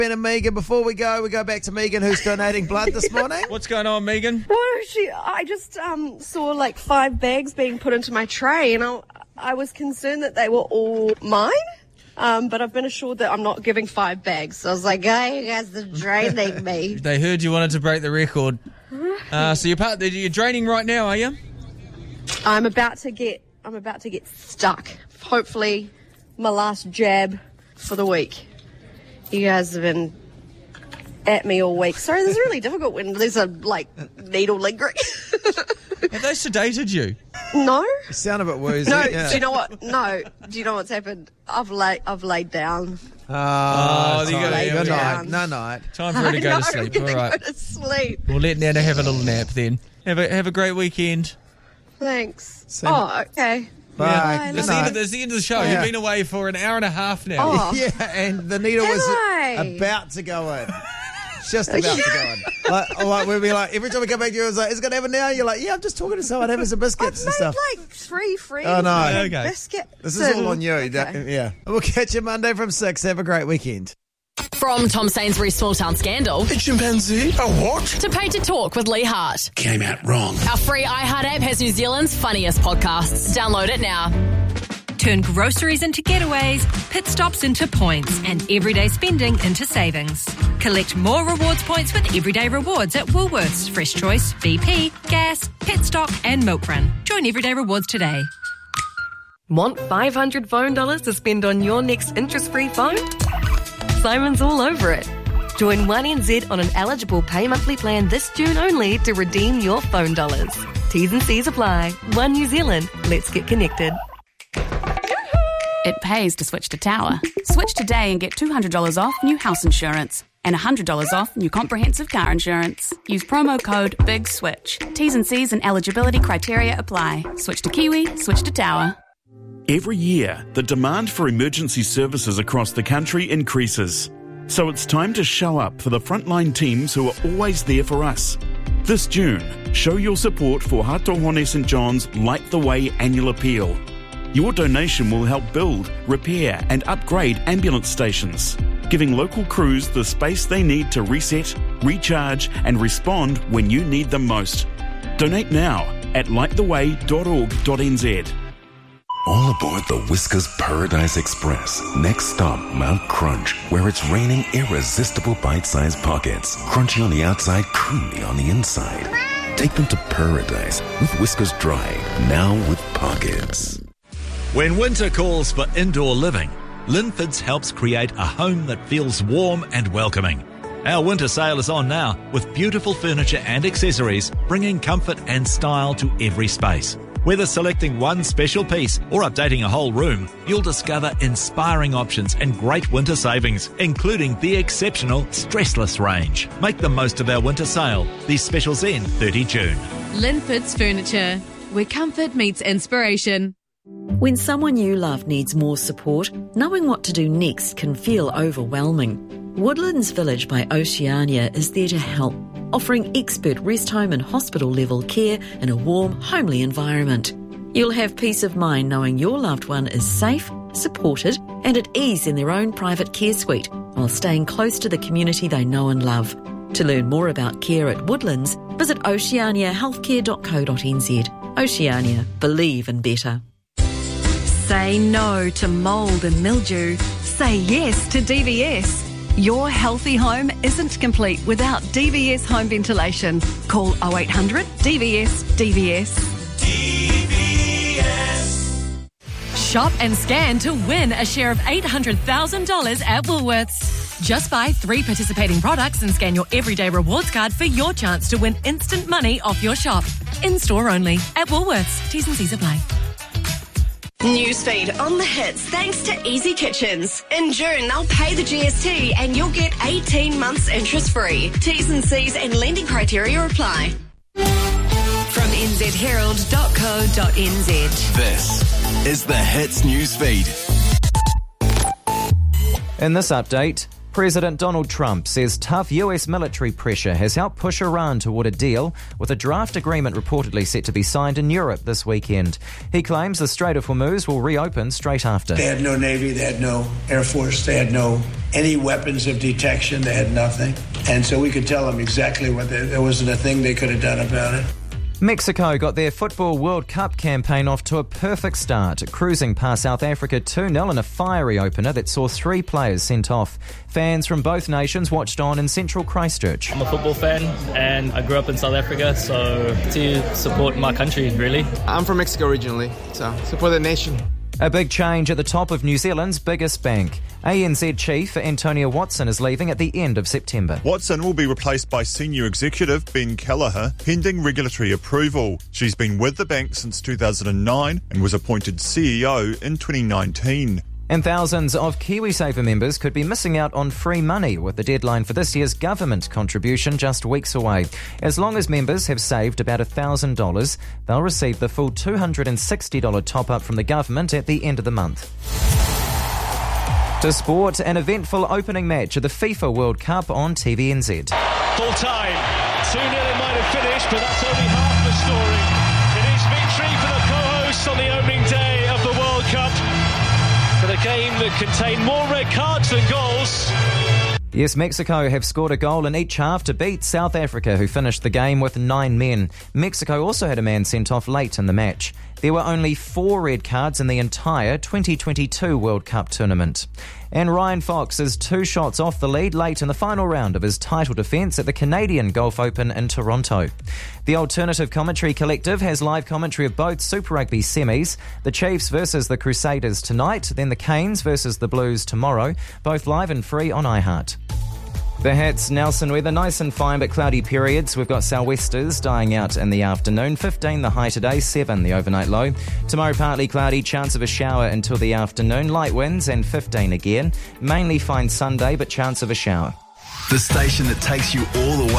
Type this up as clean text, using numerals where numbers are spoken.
Ben and Megan. Before we go back to Megan, who's donating blood this morning. What's going on, Megan? Well, I just saw like 5 bags being put into my tray, and I was concerned that they were all mine. But I've been assured that I'm not giving 5 bags. So I was like, hey, you guys are draining me. They heard you wanted to break the record. So you're draining right now, are you? I'm about to get stuck. Hopefully, my last jab for the week. You guys have been at me all week. Sorry, this is really difficult when there's a needle lingering. Have they sedated you? No. You sound a bit woozy. No. Yeah. Do you know what? No. Do you know what's happened? I've laid down. Oh, you gotta good down. night. No night. Time for her to go to sleep. All right. Go to sleep. We'll let Nana have a little nap then. Have a great weekend. Thanks. Okay. Bye. That's the end of the show. Yeah. You've been away for an hour and a half now. Oh. Yeah, and the needle was I? about to go in. Just about to go in. Like we'll be like, every time we come back to you, it's like, is it going to happen now? You're like, yeah, I'm just talking to someone, having some biscuits and stuff. I've made 3 friends. Oh, no. Okay. Biscuits. This is all on you. Okay. Yeah. We'll catch you Monday from 6. Have a great weekend. From Tom Sainsbury's Small Town Scandal A chimpanzee? A what? to Paid to Talk with Lee Hart. Came out wrong. Our free iHeart app has New Zealand's funniest podcasts. Download it now. Turn groceries into getaways, pit stops into points, and everyday spending into savings. Collect more rewards points with Everyday Rewards at Woolworths, Fresh Choice, BP, Gas, Petstock and Milk Run. Join Everyday Rewards today. Want $500 phone dollars to spend on your next interest-free phone? Simon's all over it. Join 1NZ on an eligible pay monthly plan this June only to redeem your phone dollars. T's and C's apply. One New Zealand. Let's get connected. It pays to switch to Tower. Switch today and get $200 off new house insurance and $100 off new comprehensive car insurance. Use promo code BIGSWITCH. T's and C's and eligibility criteria apply. Switch to Kiwi, switch to Tower. Every year, the demand for emergency services across the country increases. So it's time to show up for the frontline teams who are always there for us. This June, show your support for Hatohone St John's Light the Way annual appeal. Your donation will help build, repair and upgrade ambulance stations, giving local crews the space they need to reset, recharge and respond when you need them most. Donate now at lighttheway.org.nz. All aboard the Whiskers Paradise Express. Next stop, Mount Crunch, where it's raining irresistible bite-sized pockets. Crunchy on the outside, creamy on the inside. Take them to paradise with Whiskers Dry, now with pockets. When winter calls for indoor living, Linfords helps create a home that feels warm and welcoming. Our winter sale is on now with beautiful furniture and accessories, bringing comfort and style to every space. Whether selecting one special piece or updating a whole room, you'll discover inspiring options and great winter savings, including the exceptional Stressless range. Make the most of our winter sale. These specials end 30 June. Linfords Furniture, where comfort meets inspiration. When someone you love needs more support, knowing what to do next can feel overwhelming. Woodlands Village by Oceania is there to help, offering expert rest home and hospital level care in a warm, homely environment. You'll have peace of mind knowing your loved one is safe, supported and at ease in their own private care suite while staying close to the community they know and love. To learn more about care at Woodlands, visit oceaniahealthcare.co.nz. Oceania, believe in better. Say no to mould and mildew. Say yes to DVS. Your healthy home isn't complete without DVS home ventilation. Call 0800 DVS DVS. Shop and scan to win a share of $800,000 at Woolworths. Just buy 3 participating products and scan your Everyday Rewards card for your chance to win instant money off your shop. In-store only at Woolworths. T's and C's apply. Newsfeed on the hits thanks to Easy Kitchens. In June, they'll pay the GST and you'll get 18 months interest-free. T's and C's and lending criteria apply. From nzherald.co.nz. This is the Hits Newsfeed. In this update, President Donald Trump says tough US military pressure has helped push Iran toward a deal, with a draft agreement reportedly set to be signed in Europe this weekend. He claims the Strait of Hormuz will reopen straight after. They had no Navy, they had no Air Force, they had any weapons of detection, they had nothing. And so we could tell them exactly what there wasn't a thing they could have done about it. Mexico got their Football World Cup campaign off to a perfect start, cruising past South Africa 2-0 in a fiery opener that saw 3 players sent off. Fans from both nations watched on in central Christchurch. I'm a football fan and I grew up in South Africa, so to support my country, really. I'm from Mexico originally, so support the nation. A big change at the top of New Zealand's biggest bank. ANZ Chief Antonia Watson is leaving at the end of September. Watson will be replaced by Senior Executive Ben Kelleher, pending regulatory approval. She's been with the bank since 2009 and was appointed CEO in 2019. And thousands of KiwiSaver members could be missing out on free money with the deadline for this year's government contribution just weeks away. As long as members have saved about $1,000, they'll receive the full $260 top-up from the government at the end of the month. To sport, an eventful opening match of the FIFA World Cup on TVNZ. Full time. 2-0 it might have finished, but that's only half the story. It is victory for the co-hosts on the opening day of the World Cup. For the game that contained more red cards than goals. Yes, Mexico have scored a goal in each half to beat South Africa, who finished the game with 9 men. Mexico also had a man sent off late in the match. There were only 4 red cards in the entire 2022 World Cup tournament. And Ryan Fox is 2 shots off the lead late in the final round of his title defence at the Canadian Golf Open in Toronto. The Alternative Commentary Collective has live commentary of both Super Rugby semis, the Chiefs versus the Crusaders tonight, then the Canes versus the Blues tomorrow, both live and free on iHeart. The Hats, Nelson weather, nice and fine but cloudy periods. We've got sou'westers dying out in the afternoon. 15 the high today, 7 the overnight low. Tomorrow partly cloudy, chance of a shower until the afternoon. Light winds and 15 again. Mainly fine Sunday but chance of a shower. The station that takes you all the way